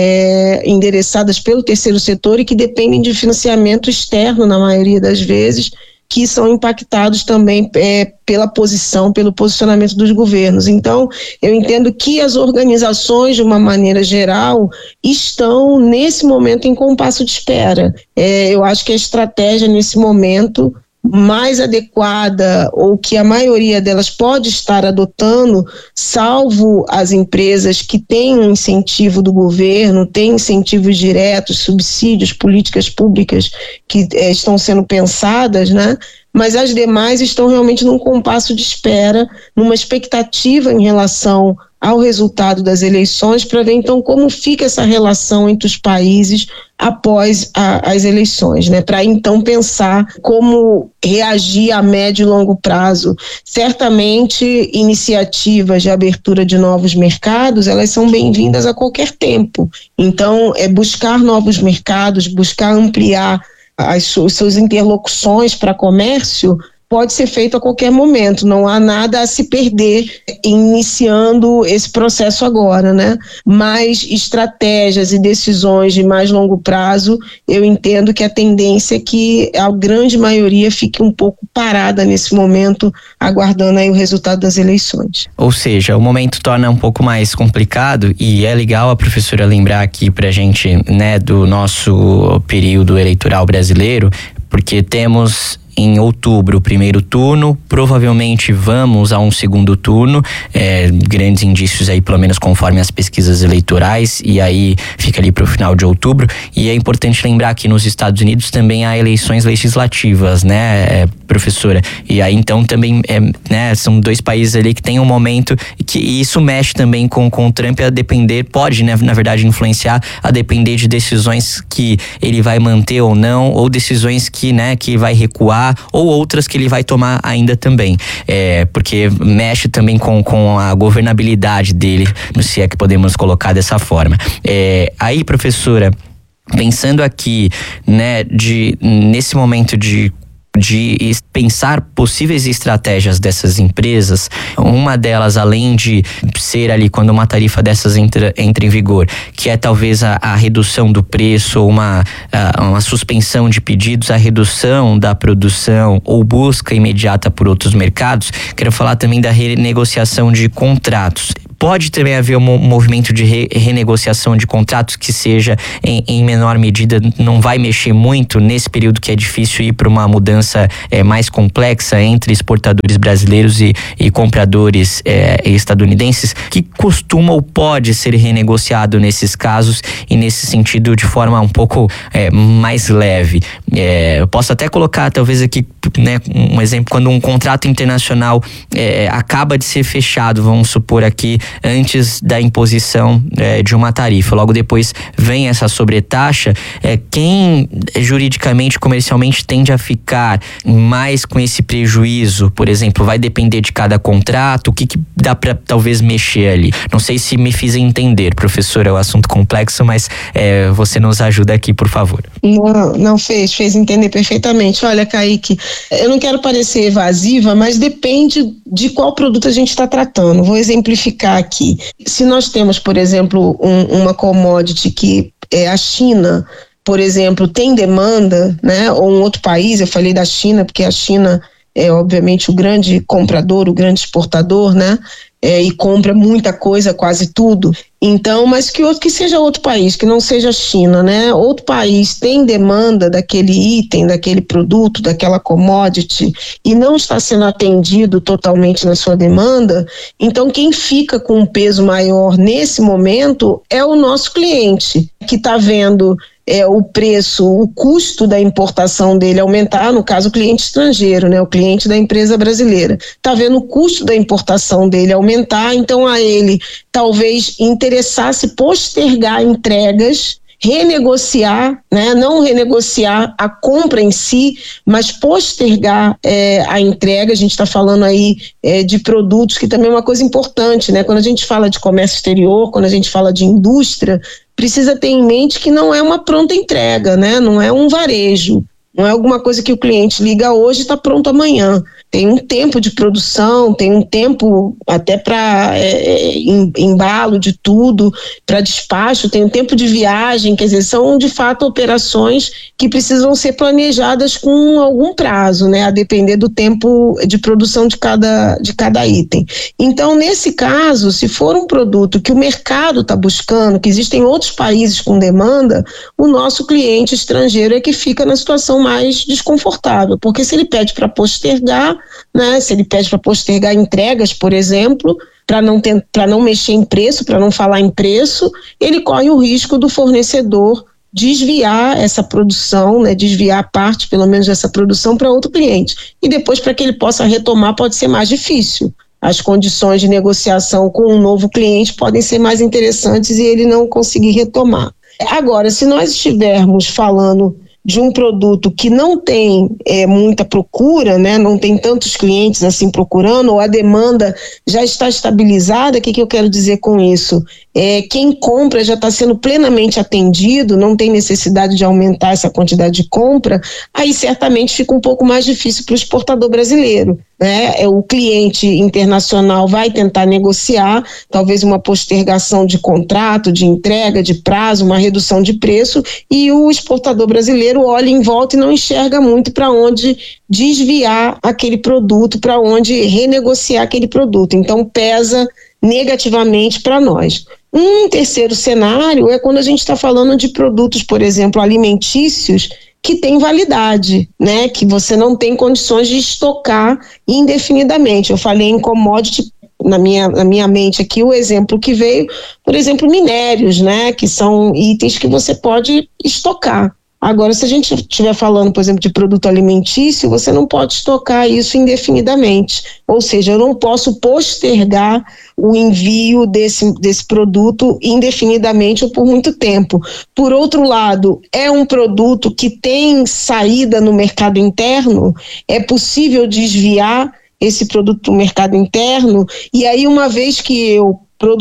endereçadas pelo terceiro setor e que dependem de financiamento externo, na maioria das vezes, que são impactados também pelo posicionamento dos governos. Então, eu entendo que as organizações, de uma maneira geral, estão, nesse momento, em compasso de espera. Eu acho que a estratégia, nesse momento, mais adequada, ou que a maioria delas pode estar adotando, salvo as empresas que têm um incentivo do governo, têm incentivos diretos, subsídios, políticas públicas que estão sendo pensadas, né? Mas as demais estão realmente num compasso de espera, numa expectativa em relação ao resultado das eleições, para ver então como fica essa relação entre os países após as eleições, né? Para então pensar como reagir a médio e longo prazo. Certamente, iniciativas de abertura de novos mercados, elas são bem-vindas a qualquer tempo. Então, buscar novos mercados, buscar ampliar as suas interlocuções para comércio, pode ser feito a qualquer momento, não há nada a se perder iniciando esse processo agora, né? Mas estratégias e decisões de mais longo prazo, eu entendo que a tendência é que a grande maioria fique um pouco parada nesse momento, aguardando aí o resultado das eleições. Ou seja, o momento torna um pouco mais complicado, e é legal a professora lembrar aqui pra gente, né, do nosso período eleitoral brasileiro, porque temos em outubro o primeiro turno, provavelmente vamos a um segundo turno, grandes indícios aí, pelo menos conforme as pesquisas eleitorais, e aí fica ali para o final de outubro. E é importante lembrar que nos Estados Unidos também há eleições legislativas, né, professora? E aí então também, né, são dois países ali que tem um momento que isso mexe também com o Trump, a depender, pode, né, na verdade, influenciar, a depender de decisões que ele vai manter ou não, ou decisões que, né, que vai recuar, ou outras que ele vai tomar ainda também, porque mexe também com a governabilidade dele, se é que podemos colocar dessa forma. Aí, professora, pensando aqui, né, nesse momento de pensar possíveis estratégias dessas empresas, uma delas, além de ser ali quando uma tarifa dessas entra em vigor, que é talvez a redução do preço, uma suspensão de pedidos, a redução da produção ou busca imediata por outros mercados. Quero falar também da renegociação de contratos. Pode também haver um movimento de renegociação de contratos que seja em menor medida, não vai mexer muito nesse período que é difícil ir para uma mudança mais complexa entre exportadores brasileiros e compradores estadunidenses, que costuma ou pode ser renegociado nesses casos e nesse sentido de forma um pouco mais leve. Eu posso até colocar talvez aqui, né, um exemplo, quando um contrato internacional acaba de ser fechado, vamos supor aqui, antes da imposição de uma tarifa, logo depois vem essa sobretaxa, quem juridicamente, comercialmente tende a ficar mais com esse prejuízo, por exemplo, vai depender de cada contrato, o que dá para talvez mexer ali? Não sei se me fiz entender, professora, é um assunto complexo, mas você nos ajuda aqui, por favor. Não fez entender perfeitamente. Olha, Kaique, eu não quero parecer evasiva, mas depende de qual produto a gente está tratando. Vou exemplificar aqui. Se nós temos, por exemplo, uma commodity que a China, por exemplo, tem demanda, né? Ou um outro país, eu falei da China, porque a China é obviamente o grande comprador, o grande exportador, né? E compra muita coisa, quase tudo. Então, mas que seja outro país, que não seja a China, né? Outro país tem demanda daquele item, daquele produto, daquela commodity e não está sendo atendido totalmente na sua demanda, então quem fica com um peso maior nesse momento é o nosso cliente, que está vendo o preço, o custo da importação dele aumentar, no caso o cliente estrangeiro, né, o cliente da empresa brasileira, está vendo o custo da importação dele aumentar, então a ele talvez interessasse postergar entregas, renegociar, né, não renegociar a compra em si, mas postergar a entrega. A gente está falando aí de produtos, que também é uma coisa importante, né? Quando a gente fala de comércio exterior, quando a gente fala de indústria, precisa ter em mente que não é uma pronta entrega, né? Não é um varejo, não é alguma coisa que o cliente liga hoje e está pronto amanhã. Tem um tempo de produção, tem um tempo até para embalo de tudo, para despacho, tem um tempo de viagem, quer dizer, são de fato operações que precisam ser planejadas com algum prazo, né, a depender do tempo de produção de cada item. Então, nesse caso, se for um produto que o mercado está buscando, que existem outros países com demanda, o nosso cliente estrangeiro é que fica na situação mais desconfortável, porque se ele pede para postergar, né, se ele pede para postergar entregas, por exemplo, para não mexer em preço, para não falar em preço, ele corre o risco do fornecedor desviar essa produção, né, desviar parte, pelo menos, dessa produção para outro cliente. E depois, para que ele possa retomar, pode ser mais difícil. As condições de negociação com um novo cliente podem ser mais interessantes e ele não conseguir retomar. Agora, se nós estivermos falando de um produto que não tem muita procura, né? Não tem tantos clientes assim procurando, ou a demanda já está estabilizada. O que eu quero dizer com isso? Quem compra já está sendo plenamente atendido, não tem necessidade de aumentar essa quantidade de compra, aí certamente fica um pouco mais difícil para o exportador brasileiro, né? O cliente internacional vai tentar negociar, talvez uma postergação de contrato, de entrega, de prazo, uma redução de preço, e o exportador brasileiro olha em volta e não enxerga muito para onde desviar aquele produto, para onde renegociar aquele produto. Então pesa negativamente para nós. Um terceiro cenário é quando a gente está falando de produtos, por exemplo, alimentícios, que tem validade, né? Que você não tem condições de estocar indefinidamente. Eu falei em commodity, na minha mente aqui, o exemplo que veio, por exemplo, minérios, né? Que são itens que você pode estocar. Agora, se a gente estiver falando, por exemplo, de produto alimentício, você não pode estocar isso indefinidamente. Ou seja, eu não posso postergar o envio desse produto indefinidamente ou por muito tempo. Por outro lado, é um produto que tem saída no mercado interno, é possível desviar esse produto do mercado interno, e aí uma vez que eu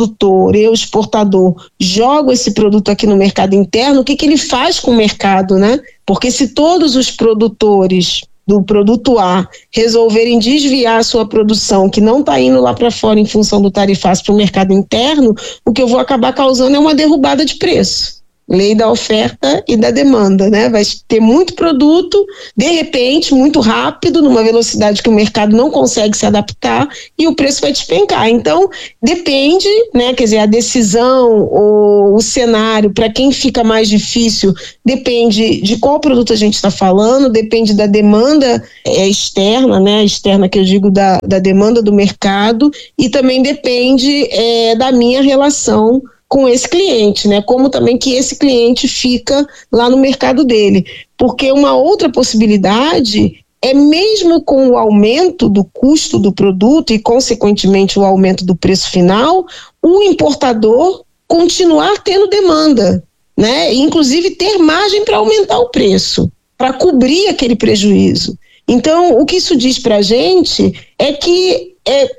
exportador, jogo esse produto aqui no mercado interno, o que ele faz com o mercado, né? Porque se todos os produtores do produto A resolverem desviar a sua produção, que não está indo lá para fora em função do tarifaço para o mercado interno, o que eu vou acabar causando é uma derrubada de preço. Lei da oferta e da demanda, né? Vai ter muito produto, de repente, muito rápido, numa velocidade que o mercado não consegue se adaptar, e o preço vai despencar. Então, depende, né? Quer dizer, a decisão ou o cenário, para quem fica mais difícil, depende de qual produto a gente está falando, depende da demanda externa, né? Externa que eu digo da demanda do mercado, e também depende da minha relação com esse cliente, né? Como também que esse cliente fica lá no mercado dele. Porque uma outra possibilidade é, mesmo com o aumento do custo do produto e, consequentemente, o aumento do preço final, o importador continuar tendo demanda, né? E, inclusive, ter margem para aumentar o preço, para cobrir aquele prejuízo. Então, o que isso diz para a gente é que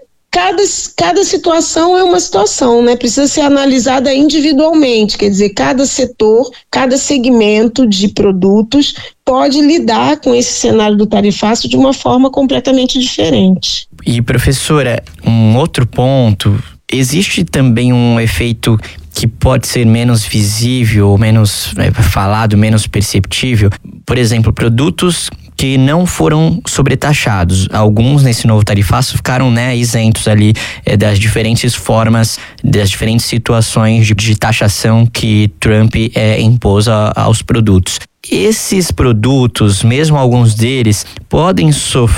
cada situação é uma situação, né? Precisa ser analisada individualmente, quer dizer, cada setor, cada segmento de produtos pode lidar com esse cenário do tarifaço de uma forma completamente diferente. E, professora, um outro ponto, existe também um efeito que pode ser menos visível, menos falado, menos perceptível. Por exemplo, produtos que não foram sobretaxados. Alguns nesse novo tarifaço ficaram, isentos ali das diferentes formas, das diferentes situações de taxação que Trump impôs aos produtos. Esses produtos, mesmo alguns deles, podem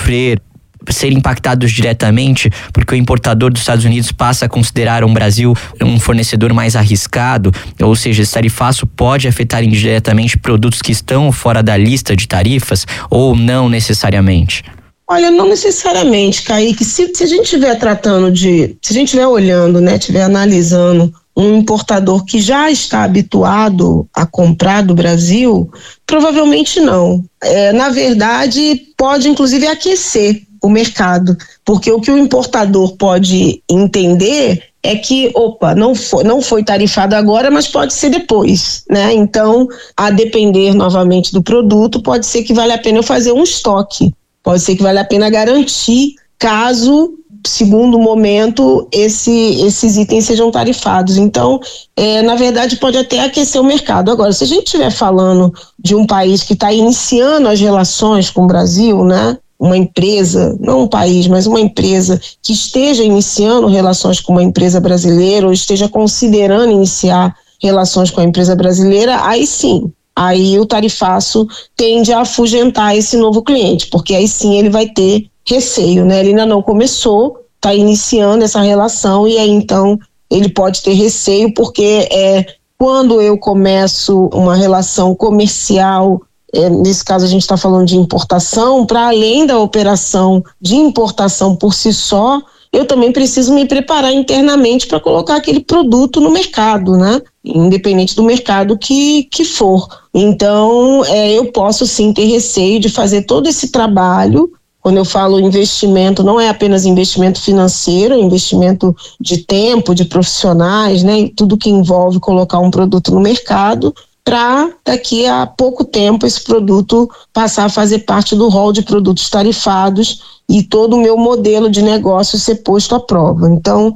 ser impactados diretamente, porque o importador dos Estados Unidos passa a considerar o Brasil um fornecedor mais arriscado, ou seja, esse tarifaço pode afetar indiretamente produtos que estão fora da lista de tarifas, ou não necessariamente? Olha, não necessariamente, Kaique. Se a gente estiver se a gente estiver olhando, estiver analisando um importador que já está habituado a comprar do Brasil, provavelmente não. Na verdade, pode inclusive aquecer o mercado, porque o que o importador pode entender é que, não foi tarifado agora, mas pode ser depois, né? Então, a depender novamente do produto, pode ser que vale a pena eu fazer um estoque, pode ser que vale a pena garantir caso, segundo momento, esses itens sejam tarifados. Então, na verdade, pode até aquecer o mercado. Agora, se a gente estiver falando de um país que está iniciando as relações com o Brasil, né? Uma empresa, não um país, mas uma empresa que esteja iniciando relações com uma empresa brasileira ou esteja considerando iniciar relações com a empresa brasileira, aí sim, aí o tarifaço tende a afugentar esse novo cliente, porque aí sim ele vai ter receio, né? Ele ainda não começou, está iniciando essa relação, e aí então ele pode ter receio, porque quando eu começo uma relação comercial, nesse caso a gente está falando de importação, para além da operação de importação por si só, eu também preciso me preparar internamente para colocar aquele produto no mercado, né? Independente do mercado que for. Então, eu posso sim ter receio de fazer todo esse trabalho. Quando eu falo investimento, não é apenas investimento financeiro, é investimento de tempo, de profissionais, né? Tudo que envolve colocar um produto no mercado, para daqui a pouco tempo esse produto passar a fazer parte do rol de produtos tarifados e todo o meu modelo de negócio ser posto à prova. Então,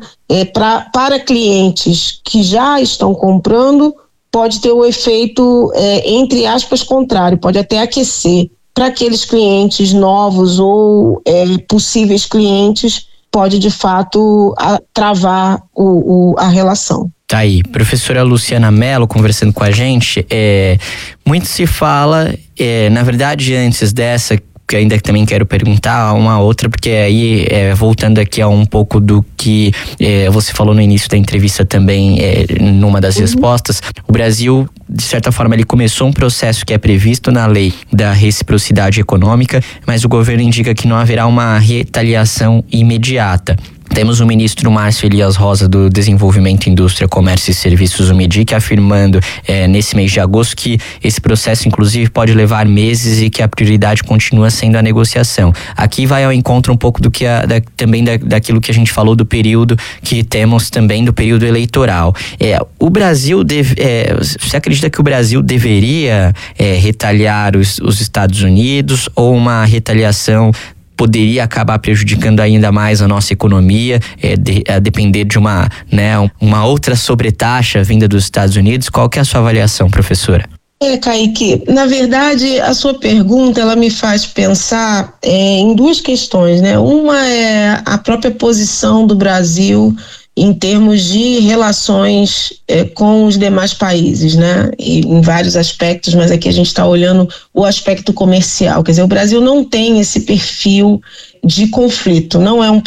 para clientes que já estão comprando, pode ter o efeito, entre aspas, contrário, pode até aquecer. Para aqueles clientes novos ou possíveis clientes, pode de fato travar a relação. Tá aí, professora Luciana Mello conversando com a gente. Muito se fala, na verdade, antes dessa, que ainda também quero perguntar uma outra, porque aí, voltando aqui a um pouco do que você falou no início da entrevista também, numa das respostas, o Brasil, de certa forma, ele começou um processo que é previsto na lei da reciprocidade econômica, mas o governo indica que não haverá uma retaliação imediata. Temos o ministro Márcio Elias Rosa do Desenvolvimento, Indústria, Comércio e Serviços, o MEDIC, afirmando nesse mês de agosto que esse processo, inclusive, pode levar meses e que a prioridade continua sendo a negociação. Aqui vai ao encontro um pouco do que também daquilo que a gente falou do período que temos também do período eleitoral. O Brasil você acredita que o Brasil deveria retaliar os Estados Unidos, ou uma retaliação poderia acabar prejudicando ainda mais a nossa economia, a depender de uma outra sobretaxa vinda dos Estados Unidos? Qual que é a sua avaliação, professora? Kaique, na verdade, a sua pergunta, ela me faz pensar em duas questões, né? Uma é a própria posição do Brasil em termos de relações com os demais países, né? E em vários aspectos, mas aqui a gente está olhando o aspecto comercial. Quer dizer, o Brasil não tem esse perfil de conflito, não é um